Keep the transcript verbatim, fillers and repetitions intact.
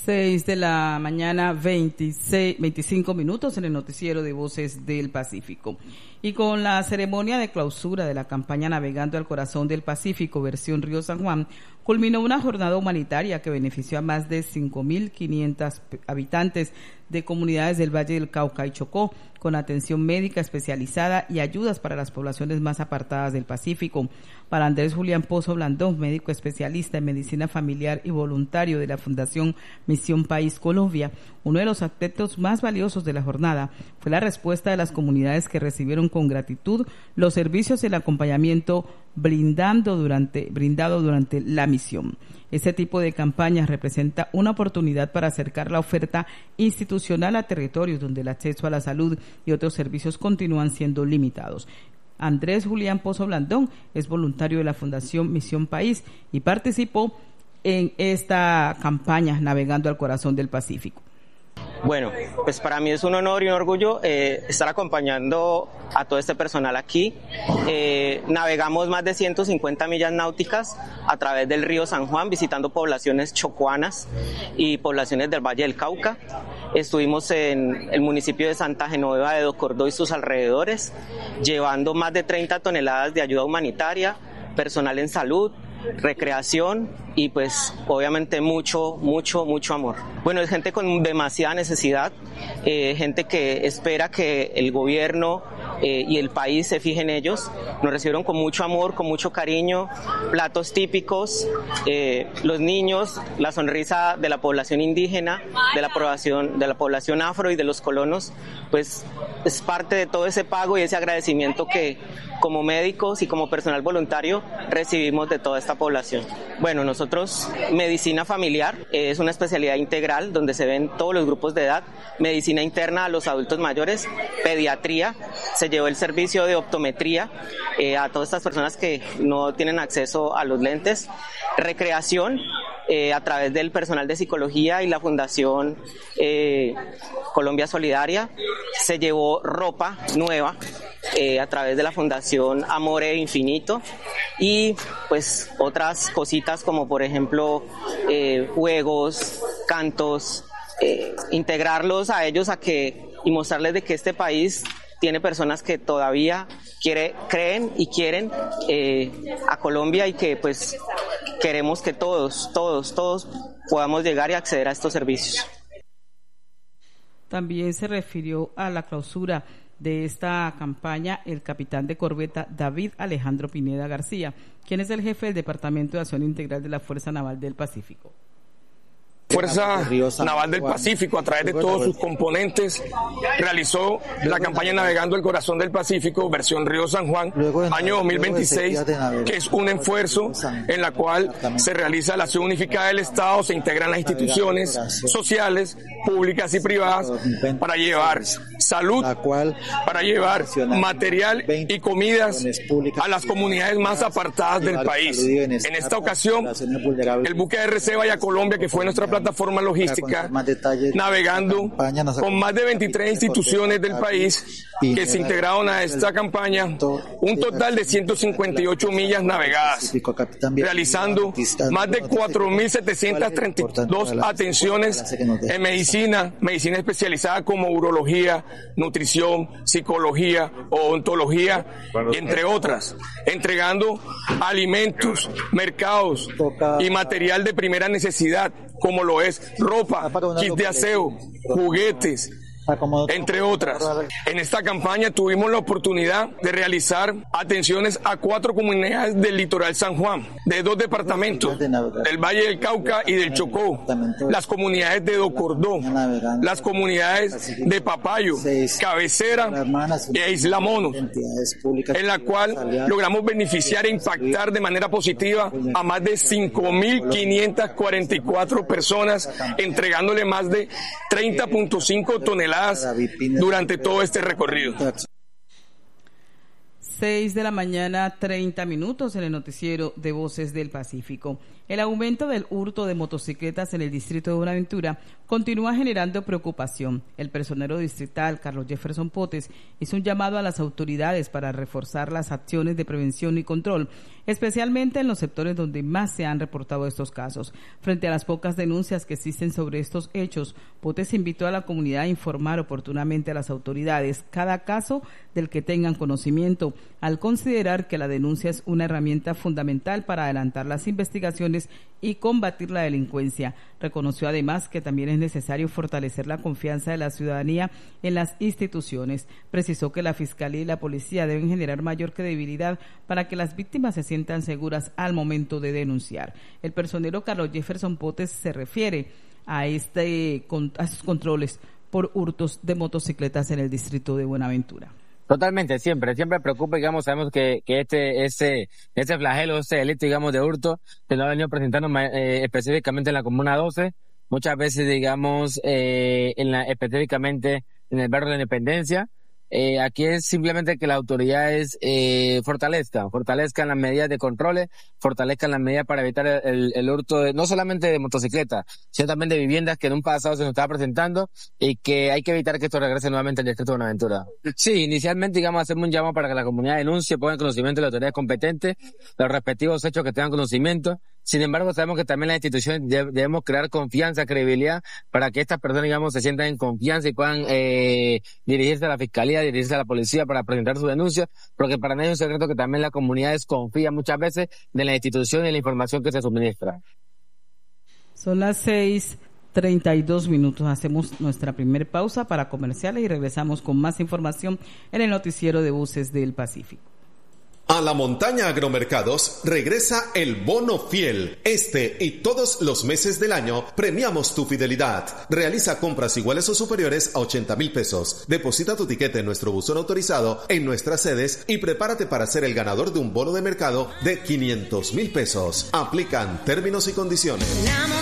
seis de la mañana, veintiséis, veinticinco minutos en el noticiero de Voces del Pacífico. Y con la ceremonia de clausura de la campaña Navegando al Corazón del Pacífico, versión Río San Juan, culminó una jornada humanitaria que benefició a más de cinco mil quinientos habitantes de comunidades del Valle del Cauca y Chocó, con atención médica especializada y ayudas para las poblaciones más apartadas del Pacífico. Para Andrés Julián Pozo Blandón, médico especialista en medicina familiar y voluntario de la Fundación Misión País Colombia, uno de los aspectos más valiosos de la jornada fue la respuesta de las comunidades que recibieron con gratitud los servicios y el acompañamiento brindando durante, brindado durante la misión. Este tipo de campañas representa una oportunidad para acercar la oferta institucional a territorios donde el acceso a la salud y otros servicios continúan siendo limitados. Andrés Julián Pozo Blandón es voluntario de la Fundación Misión País y participó en esta campaña Navegando al Corazón del Pacífico. Bueno, pues para mí es un honor y un orgullo eh, estar acompañando a todo este personal aquí. Eh, navegamos más de ciento cincuenta millas náuticas a través del río San Juan, visitando poblaciones chocuanas y poblaciones del Valle del Cauca. Estuvimos en el municipio de Santa Genoveva de Docordó y sus alrededores, llevando más de treinta toneladas de ayuda humanitaria, personal en salud, recreación y pues obviamente mucho, mucho, mucho amor. Bueno, es gente con demasiada necesidad, eh, gente que espera que el gobierno eh, y el país se fijen en ellos. Nos recibieron con mucho amor, con mucho cariño, platos típicos, eh, los niños, la sonrisa de la población indígena, de la población, de la población afro y de los colonos, pues es parte de todo ese pago y ese agradecimiento que como médicos y como personal voluntario recibimos de toda esta población. Bueno, nosotros, medicina familiar, eh, es una especialidad integral donde se ven todos los grupos de edad, medicina interna a los adultos mayores, pediatría, se llevó el servicio de optometría eh, a todas estas personas que no tienen acceso a los lentes, recreación, Eh, a través del personal de psicología y la Fundación eh, Colombia Solidaria, se llevó ropa nueva eh, a través de la Fundación Amore Infinito y pues otras cositas como por ejemplo eh, juegos, cantos, eh, integrarlos a ellos a que y mostrarles de que este país tiene personas que todavía quiere, creen y quieren eh, a Colombia y que pues queremos que todos, todos, todos podamos llegar y acceder a estos servicios. También se refirió a la clausura de esta campaña el capitán de corbeta David Alejandro Pineda García, quien es el jefe del Departamento de Acción Integral de la Fuerza Naval del Pacífico. Fuerza Naval del Pacífico, a través de todos sus componentes, realizó la campaña Navegando el Corazón del Pacífico, versión Río San Juan, año dos mil veintiséis, que es un esfuerzo en la cual se realiza la acción unificada del Estado, se integran las instituciones sociales, públicas y privadas, para llevar salud, para llevar material y comidas a las comunidades más apartadas del país. En esta ocasión, el buque R C Bahía Colombia, que fue nuestra plataforma logística, navegando con más de veintitrés instituciones del país que se integraron a esta campaña, un total de ciento cincuenta y ocho millas navegadas, realizando más de cuatro mil setecientas treinta y dos atenciones en medicina, medicina especializada como urología, nutrición, psicología, odontología, entre otras, entregando alimentos, mercados y material de primera necesidad, como lo es ropa, kit de aseo, juguetes, entre otras. En esta campaña tuvimos la oportunidad de realizar atenciones a cuatro comunidades del litoral San Juan, de dos departamentos, del Valle del Cauca y del Chocó, las comunidades de Docordó, las comunidades de Papayo, Cabecera e Isla Mono, en la cual logramos beneficiar e impactar de manera positiva a más de cinco mil quinientas cuarenta y cuatro personas, entregándole más de treinta punto cinco toneladas durante todo este recorrido. seis de la mañana, treinta minutos en el noticiero de Voces del Pacífico. El aumento del hurto de motocicletas en el distrito de Buenaventura continúa generando preocupación. El personero distrital, Carlos Jefferson Potes, hizo un llamado a las autoridades para reforzar las acciones de prevención y control, especialmente en los sectores donde más se han reportado estos casos. Frente a las pocas denuncias que existen sobre estos hechos, Potes invitó a la comunidad a informar oportunamente a las autoridades cada caso del que tengan conocimiento, al considerar que la denuncia es una herramienta fundamental para adelantar las investigaciones y combatir la delincuencia. Reconoció además que también es necesario fortalecer la confianza de la ciudadanía en las instituciones. Precisó que la Fiscalía y la Policía deben generar mayor credibilidad para que las víctimas se sientan seguras al momento de denunciar. El personero Carlos Jefferson Potes se refiere a, este, a estos controles por hurtos de motocicletas en el distrito de Buenaventura. Totalmente, siempre, siempre preocupa, digamos, sabemos que, que este, ese, ese flagelo, este delito, digamos, de hurto, se lo ha venido presentando eh, específicamente en la Comuna doce, muchas veces, digamos, eh, en la, específicamente en el barrio de la Independencia. Eh, aquí es simplemente que las autoridades eh, fortalezcan, fortalezcan las medidas de controles, fortalezcan las medidas para evitar el, el hurto de, no solamente de motocicletas, sino también de viviendas que en un pasado se nos estaba presentando y que hay que evitar que esto regrese nuevamente al distrito de Buenaventura. Sí, inicialmente, digamos, hacemos un llamado para que la comunidad denuncie, ponga en conocimiento de las autoridades competentes los respectivos hechos que tengan conocimiento. Sin embargo, sabemos que también las instituciones debemos crear confianza, credibilidad, para que estas personas, digamos, se sientan en confianza y puedan eh, dirigirse a la Fiscalía, dirigirse a la Policía para presentar su denuncia, porque para nadie es un secreto que también la comunidad desconfía muchas veces de la institución y de la información que se suministra. Son las seis treinta y dos minutos. Hacemos nuestra primera pausa para comerciales y regresamos con más información en el noticiero de Voces del Pacífico. A la Montaña Agromercados regresa el Bono Fiel. Este y todos los meses del año premiamos tu fidelidad. Realiza compras iguales o superiores a ochenta mil pesos. Deposita tu tiquete en nuestro buzón autorizado en nuestras sedes y prepárate para ser el ganador de un bono de mercado de quinientos mil pesos. Aplican términos y condiciones.